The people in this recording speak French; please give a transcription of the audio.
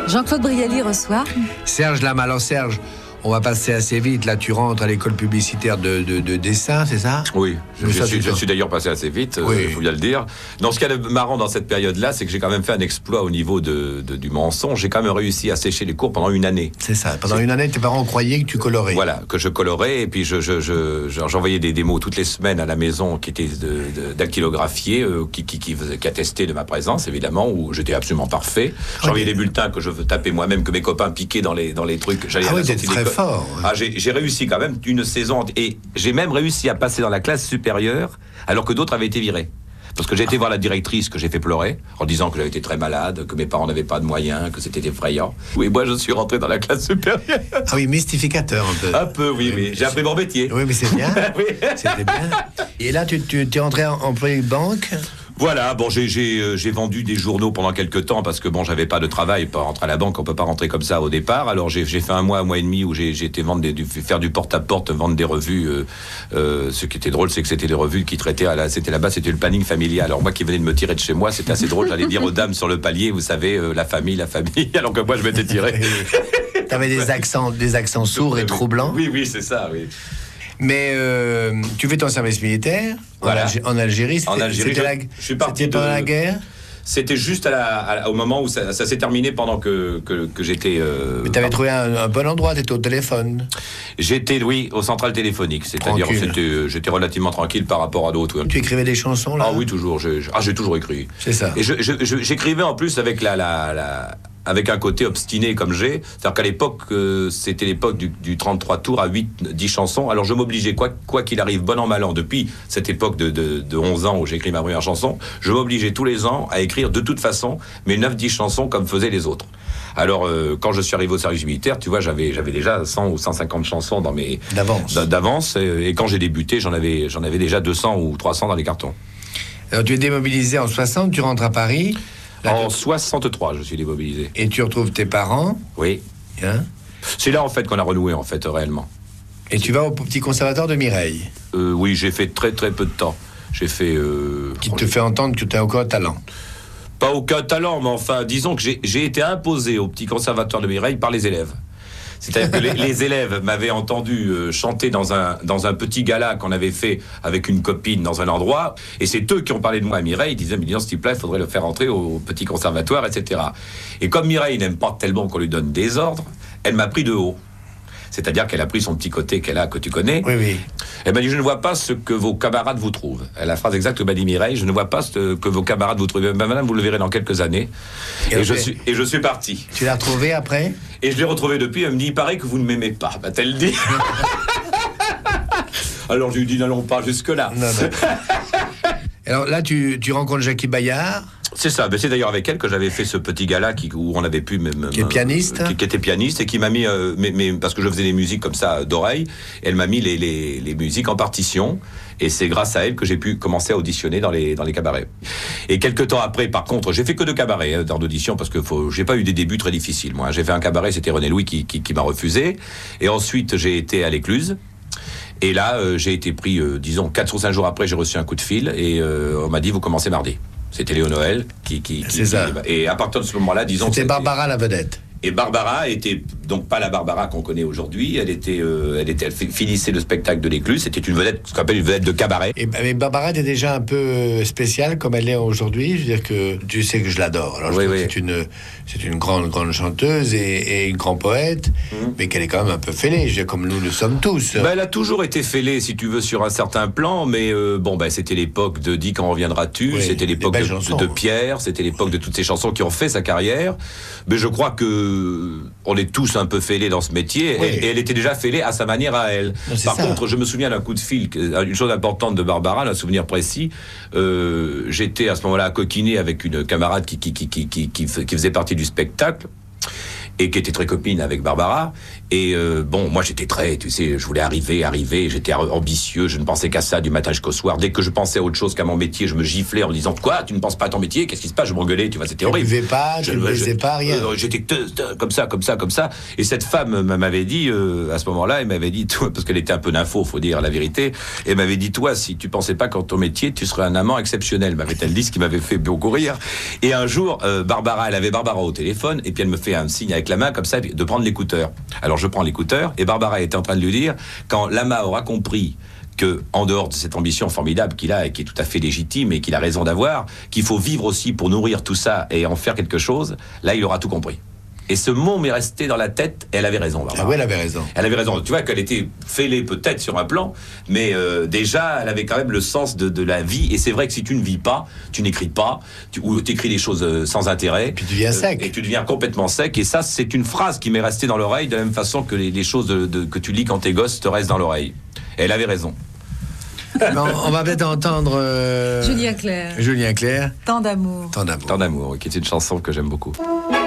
Jean-Claude Brialy reçoit Serge Lama. Alors Serge, on va passer assez vite. Là, tu rentres à l'école publicitaire de dessin, c'est ça? Oui, je suis d'ailleurs passé assez vite, il faut bien le dire. Non, ce qui est marrant dans cette période-là, c'est que j'ai quand même fait un exploit au niveau du mensonge. J'ai quand même réussi à sécher les cours pendant une année. C'est ça. Pendant une année, tes parents croyaient que tu colorais. Voilà, que je colorais. Et puis j'envoyais des démos toutes les semaines à la maison qui étaient dactylographiées, qui attestaient de ma présence, évidemment, où j'étais absolument parfait. J'envoyais des bulletins que je tapais moi-même, que mes copains piquaient dans les trucs. J'allais à la sortie très fort. Ah, j'ai réussi quand même une saison, et j'ai même réussi à passer dans la classe supérieure alors que d'autres avaient été virés. Parce que j'ai été voir la directrice, que j'ai fait pleurer en disant que j'avais été très malade, que mes parents n'avaient pas de moyens, que c'était effrayant. Oui, moi je suis rentré dans la classe supérieure. Ah oui, mystificateur un peu. Un peu, oui, mais j'ai appris mon métier. Oui, mais c'est bien. Oui. C'était bien. Et là, tu es rentré employé de banque. Voilà, bon, j'ai vendu des journaux pendant quelques temps parce que bon, j'avais pas de travail, pas rentrer à la banque, on peut pas rentrer comme ça au départ. Alors j'ai fait un mois et demi où j'ai été faire du porte-à-porte, vendre des revues. Ce qui était drôle, c'est que c'était des revues qui traitaient c'était le planning familial. Alors moi qui venais de me tirer de chez moi, c'était assez drôle. J'allais dire aux dames sur le palier, vous savez, la famille, alors que moi je m'étais tiré. T'avais des accents sourds et troublants. Oui, c'est ça, oui. Mais tu fais ton service militaire en Algérie. Je suis parti pendant la guerre. C'était juste au moment où ça s'est terminé pendant que j'étais. Mais t'avais trouvé un bon endroit, t'étais au téléphone. J'étais, oui, au central téléphonique. C'est-à-dire, j'étais relativement tranquille par rapport à d'autres. Tu écrivais des chansons là? Ah oui, toujours. J'ai toujours écrit. C'est ça. Et j'écrivais en plus avec avec un côté obstiné comme j'ai. C'est-à-dire qu'à l'époque, c'était l'époque du 33 tours à 8-10 chansons. Alors je m'obligeais, quoi qu'il arrive, bon an, mal an, depuis cette époque de 11 ans où j'ai écrit ma première chanson, je m'obligeais tous les ans à écrire de toute façon mes 9-10 chansons comme faisaient les autres. Alors, quand je suis arrivé au service militaire, tu vois, j'avais déjà 100 ou 150 chansons d'avance. Et quand j'ai débuté, j'en avais déjà 200 ou 300 dans les cartons. Alors tu es démobilisé en 60, tu rentres à Paris. En 63, je suis démobilisé. Et tu retrouves tes parents. Oui. Hein? C'est là, en fait, qu'on a renoué, en fait, réellement. Et tu vas au petit conservatoire de Mireille. Oui, j'ai fait très, très peu de temps. J'ai fait... Qui te fait entendre que tu as aucun talent. Pas aucun talent, mais enfin, disons que j'ai été imposé au petit conservatoire de Mireille par les élèves. C'est-à-dire que les élèves m'avaient entendu chanter dans un petit gala qu'on avait fait avec une copine dans un endroit, et c'est eux qui ont parlé de moi à Mireille. Ils disaient, mais disons, ce type-là, il faudrait le faire entrer au petit conservatoire, etc. Et comme Mireille n'aime pas tellement qu'on lui donne des ordres, elle m'a pris de haut. C'est-à-dire qu'elle a pris son petit côté que tu connais. Oui. Elle m'a dit, je ne vois pas ce que vos camarades vous trouvent. La phrase exacte que m'a dit Mireille, je ne vois pas ce que vos camarades vous trouvent. Madame, vous le verrez dans quelques années. Et je suis parti. Tu l'as retrouvé après? Et je l'ai retrouvé depuis. Elle me dit, il paraît que vous ne m'aimez pas. M'a-t-elle dit. Alors je lui dis, n'allons pas jusque-là. Non. Alors là, tu rencontres Jackie Bayard. C'est ça, c'est d'ailleurs avec elle que j'avais fait ce petit gala où on avait pu qui est pianiste, qui était pianiste et qui m'a mis parce que je faisais des musiques comme ça d'oreille, elle m'a mis les musiques en partition, et c'est grâce à elle que j'ai pu commencer à auditionner dans les cabarets. Et quelques temps après, par contre, j'ai fait que 2 cabarets dans d'audition parce que j'ai pas eu des débuts très difficiles. Moi, j'ai fait un cabaret, c'était René Louis qui m'a refusé, et ensuite j'ai été à l'Écluse. Et là, j'ai été pris, disons 4 ou 5 jours après, j'ai reçu un coup de fil et on m'a dit, vous commencez mardi. C'était Léo Noël qui ça. Et à partir de ce moment-là, disons... C'était Barbara la vedette. Et Barbara était donc pas la Barbara qu'on connaît aujourd'hui. Elle finissait le spectacle de l'Écluse. C'était une vedette, ce qu'on appelle une vedette de cabaret. Mais Barbara était déjà un peu spéciale comme elle est aujourd'hui. Je veux dire que tu sais que je l'adore. Alors c'est une grande chanteuse et une grande poète, mais qu'elle est quand même un peu fêlée. Je veux dire, comme nous le sommes tous. Elle a toujours été fêlée, si tu veux, sur un certain plan. Mais c'était l'époque de Dis quand reviendras-tu. Oui, c'était l'époque de Pierre. C'était l'époque de toutes ces chansons qui ont fait sa carrière. Mais je crois que on est tous un peu fêlés dans ce métier, et elle était déjà fêlée à sa manière à elle. Par contre, je me souviens d'un coup de fil, une chose importante de Barbara, un souvenir précis. J'étais à ce moment-là à coquiner avec une camarade qui faisait partie du spectacle. et qui était très copine avec Barbara. Et bon, moi j'étais très, tu sais, je voulais arriver, j'étais ambitieux, je ne pensais qu'à ça du matin jusqu'au soir. Dès que je pensais à autre chose qu'à mon métier, je me giflais en me disant quoi, tu ne penses pas à ton métier, qu'est-ce qui se passe, je m'engueulais, tu vois, c'était horrible. Tu ne buvais pas, tu ne baisais pas, rien. J'étais comme ça. Et cette femme m'avait dit, à ce moment-là, elle m'avait dit, toi, parce qu'elle était un peu d'info, faut dire la vérité, elle m'avait dit, toi, si tu pensais pas qu'en ton métier, tu serais un amant exceptionnel, m'avait-elle dit, ce qui m'avait fait beaucoup rire. Et un jour, elle avait Barbara au téléphone, et puis elle me fait un signe avec la main, comme ça, de prendre l'écouteur. Alors je prends l'écouteur, et Barbara était en train de lui dire, quand Lama aura compris que, en dehors de cette ambition formidable qu'il a et qui est tout à fait légitime et qu'il a raison d'avoir, qu'il faut vivre aussi pour nourrir tout ça et en faire quelque chose, là, il aura tout compris. Et ce mot m'est resté dans la tête, et elle avait raison, Barbara. Ah oui, elle avait raison. Elle avait raison. Tu vois qu'elle était fêlée peut-être sur un plan, mais déjà, elle avait quand même le sens de la vie. Et c'est vrai que si tu ne vis pas, tu n'écris pas, ou tu écris des choses sans intérêt. Et puis tu deviens sec. Et tu deviens complètement sec. Et ça, c'est une phrase qui m'est restée dans l'oreille, de la même façon que les choses que tu lis quand t'es gosse te restent dans l'oreille. Et elle avait raison. On va peut-être entendre Julien Clerc. Julien Clerc. Tant d'amour. Tant d'amour, qui est une chanson que j'aime beaucoup.